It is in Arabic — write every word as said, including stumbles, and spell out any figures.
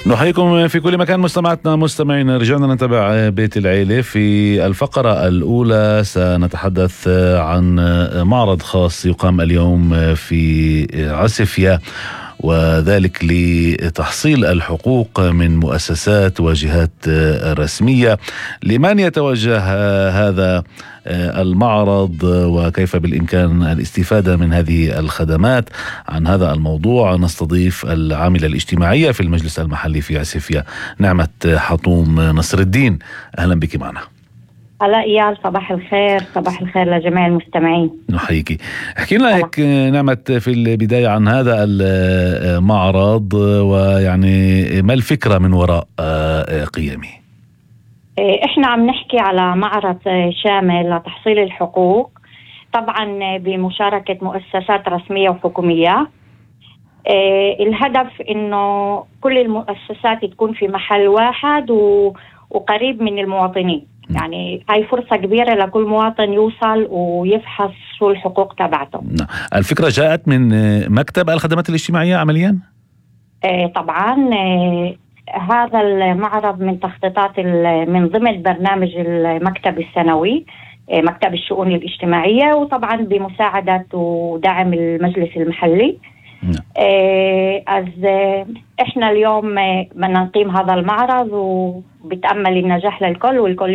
نحييكم في كل مكان مستمعاتنا مستمعين. رجعنا نتابع بيت العيلة. في الفقرة الأولى سنتحدث عن معرض خاص يقام اليوم في عسفية، وذلك لتحصيل الحقوق من مؤسسات وجهات رسمية. لمن يتوجه هذا المعرض وكيف بالإمكان الاستفادة من هذه الخدمات؟ عن هذا الموضوع نستضيف العاملة الاجتماعية في المجلس المحلي في عسفية، نعمة حطوم نصر الدين. أهلا بك معنا. هلا إيال، صباح الخير. صباح الخير لجميع المستمعين. نحييكي. احكي لنا هيك نعمة في البداية عن هذا المعرض، ويعني ما الفكرة من وراء قيامه؟ احنا عم نحكي على معرض شامل لتحصيل الحقوق، طبعا بمشاركة مؤسسات رسمية وحكومية. الهدف انه كل المؤسسات تكون في محل واحد وقريب من المواطنين. يعني هاي فرصة كبيرة لكل مواطن يوصل ويفحص شو الحقوق تبعته. الفكرة جاءت من مكتب الخدمات الاجتماعية عمليا؟ اه طبعا. اه هذا المعرض من تخطيطات من ضمن برنامج المكتب السنوي، اه مكتب الشؤون الاجتماعية، وطبعا بمساعدة ودعم المجلس المحلي. اه اه احنا اليوم بدنا نقيم هذا المعرض وبتأمل النجاح للكل، والكل